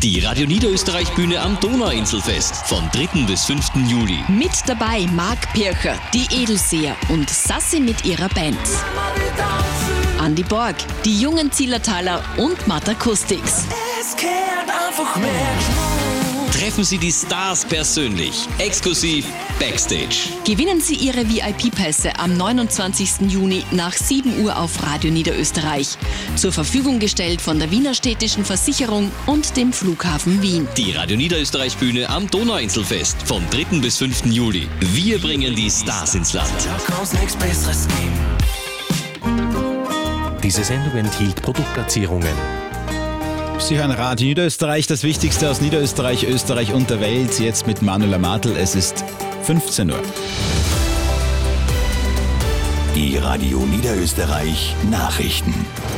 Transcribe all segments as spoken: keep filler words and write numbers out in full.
Die Radio Niederösterreich Bühne am Donauinselfest vom dritten bis fünften Juli. Mit dabei Marc Pircher, die Edelseher und Sassi mit ihrer Band. Andi Borg, die jungen Zillertaler und Matt Acoustics. Es kehrt einfach mehr. Treffen Sie die Stars persönlich, exklusiv Backstage. Gewinnen Sie Ihre V I P-Pässe am neunundzwanzigsten Juni nach sieben Uhr auf Radio Niederösterreich. Zur Verfügung gestellt von der Wiener Städtischen Versicherung und dem Flughafen Wien. Die Radio Niederösterreich Bühne am Donauinselfest vom dritten bis fünften Juli. Wir bringen die Stars ins Land. Da kann's nichts Besseres geben. Diese Sendung enthielt Produktplatzierungen. Sie hören Radio Niederösterreich, das Wichtigste aus Niederösterreich, Österreich und der Welt. Jetzt mit Manuela Martl, es ist fünfzehn Uhr. Die Radio Niederösterreich Nachrichten.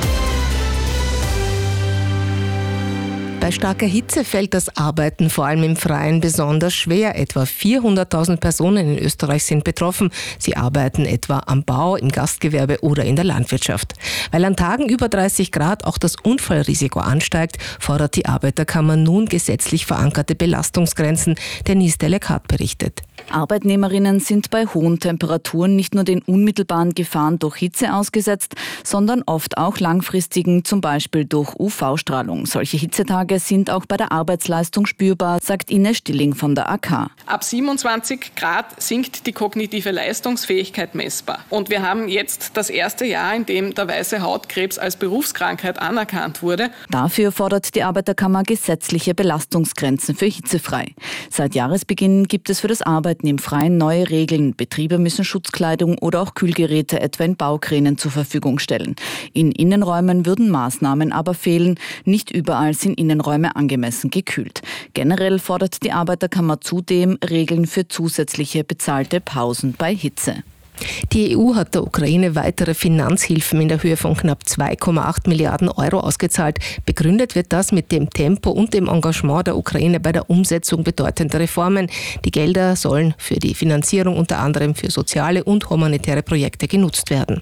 Bei starker Hitze fällt das Arbeiten vor allem im Freien besonders schwer. Etwa vierhunderttausend Personen in Österreich sind betroffen. Sie arbeiten etwa am Bau, im Gastgewerbe oder in der Landwirtschaft. Weil an Tagen über dreißig Grad auch das Unfallrisiko ansteigt, fordert die Arbeiterkammer nun gesetzlich verankerte Belastungsgrenzen. Denise Delecat berichtet. Arbeitnehmerinnen sind bei hohen Temperaturen nicht nur den unmittelbaren Gefahren durch Hitze ausgesetzt, sondern oft auch langfristigen, zum Beispiel durch U V-Strahlung. Solche Hitzetage sind auch bei der Arbeitsleistung spürbar, sagt Ines Stilling von der A K. Ab siebenundzwanzig Grad sinkt die kognitive Leistungsfähigkeit messbar. Und wir haben jetzt das erste Jahr, in dem der weiße Hautkrebs als Berufskrankheit anerkannt wurde. Dafür fordert die Arbeiterkammer gesetzliche Belastungsgrenzen für hitzefrei. Seit Jahresbeginn gibt es für das Arbeiten im Freien neue Regeln. Betriebe müssen Schutzkleidung oder auch Kühlgeräte etwa in Baukränen zur Verfügung stellen. In Innenräumen würden Maßnahmen aber fehlen. Nicht überall sind Innenräume angemessen gekühlt. Generell fordert die Arbeiterkammer zudem Regeln für zusätzliche bezahlte Pausen bei Hitze. Die E U hat der Ukraine weitere Finanzhilfen in der Höhe von knapp zwei Komma acht Milliarden Euro ausgezahlt. Begründet wird das mit dem Tempo und dem Engagement der Ukraine bei der Umsetzung bedeutender Reformen. Die Gelder sollen für die Finanzierung unter anderem für soziale und humanitäre Projekte genutzt werden.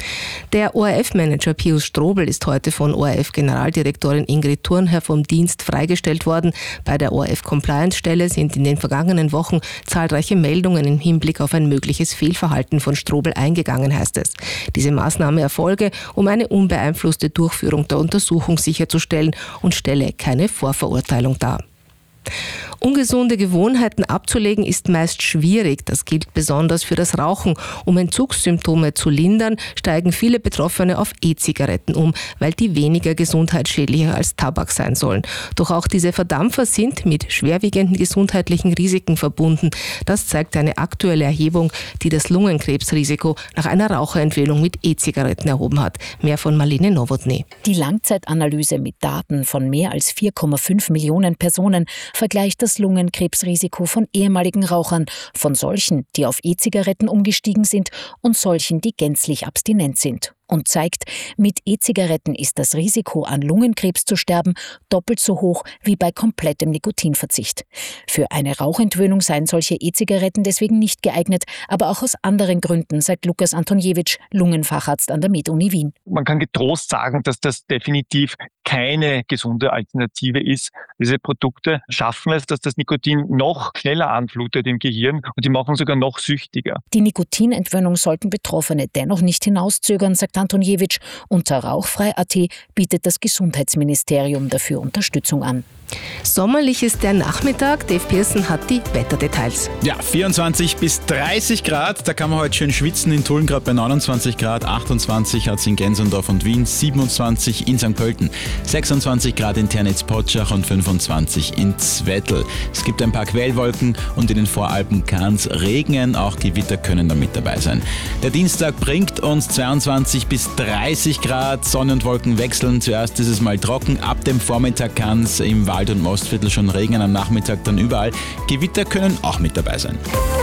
Der O R F-Manager Pius Strobel ist heute von O R F-Generaldirektorin Ingrid Thurnherr vom Dienst freigestellt worden. Bei der O R F-Compliance-Stelle sind in den vergangenen Wochen zahlreiche Meldungen im Hinblick auf ein mögliches Fehlverhalten von Strobel eingegangen, heißt es. Diese Maßnahme erfolge, um eine unbeeinflusste Durchführung der Untersuchung sicherzustellen und stelle keine Vorverurteilung dar. Ungesunde Gewohnheiten abzulegen ist meist schwierig. Das gilt besonders für das Rauchen. Um Entzugssymptome zu lindern, steigen viele Betroffene auf E-Zigaretten um, weil die weniger gesundheitsschädlicher als Tabak sein sollen. Doch auch diese Verdampfer sind mit schwerwiegenden gesundheitlichen Risiken verbunden. Das zeigt eine aktuelle Erhebung, die das Lungenkrebsrisiko nach einer Raucherentwöhnung mit E-Zigaretten erhoben hat. Mehr von Marlene Nowotny. Die Langzeitanalyse mit Daten von mehr als vier Komma fünf Millionen Personen vergleicht das Lungenkrebsrisiko von ehemaligen Rauchern, von solchen, die auf E-Zigaretten umgestiegen sind und solchen, die gänzlich abstinent sind. Und zeigt, mit E-Zigaretten ist das Risiko, an Lungenkrebs zu sterben, doppelt so hoch wie bei komplettem Nikotinverzicht. Für eine Rauchentwöhnung seien solche E-Zigaretten deswegen nicht geeignet, aber auch aus anderen Gründen, sagt Lukas Antonjewitsch, Lungenfacharzt an der Med-Uni Wien. Man kann getrost sagen, dass das definitiv keine gesunde Alternative ist. Diese Produkte schaffen es, dass das Nikotin noch schneller anflutet im Gehirn und die machen sogar noch süchtiger. Die Nikotinentwöhnung sollten Betroffene dennoch nicht hinauszögern, sagt Antonjewitsch. Unter rauchfrei punkt a t bietet das Gesundheitsministerium dafür Unterstützung an. Sommerlich ist der Nachmittag. Dave Pearson hat die Wetterdetails. Ja, vierundzwanzig bis dreißig Grad. Da kann man heute schön schwitzen. In Tulln gerade bei neunundzwanzig Grad. achtundzwanzig hat es in Gensendorf und Wien. siebenundzwanzig in Sankt Pölten. sechsundzwanzig Grad in Ternitz-Potschach und fünfundzwanzig in Zwettl. Es gibt ein paar Quellwolken und in den Voralpen kann es regnen. Auch Gewitter können da mit dabei sein. Der Dienstag bringt uns zweiundzwanzig bis dreißig Grad. Sonne und Wolken wechseln. Zuerst ist es mal trocken. Ab dem Vormittag kann es im Wald- und Mostviertel schon regnen, am Nachmittag dann überall. Gewitter können auch mit dabei sein.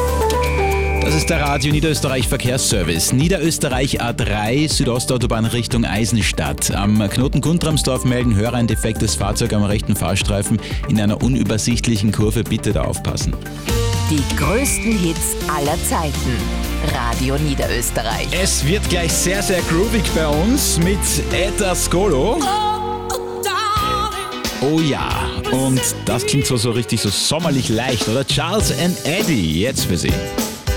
Das ist der Radio Niederösterreich Verkehrsservice. Niederösterreich A drei, Südostautobahn Richtung Eisenstadt. Am Knoten Guntramsdorf melden Hörer ein defektes Fahrzeug am rechten Fahrstreifen in einer unübersichtlichen Kurve. Bitte da aufpassen. Die größten Hits aller Zeiten. Radio Niederösterreich. Es wird gleich sehr, sehr groovig bei uns mit Etta Skolo. Oh ja, und das klingt so, so richtig so sommerlich leicht, oder? Charles and Eddie, jetzt für Sie.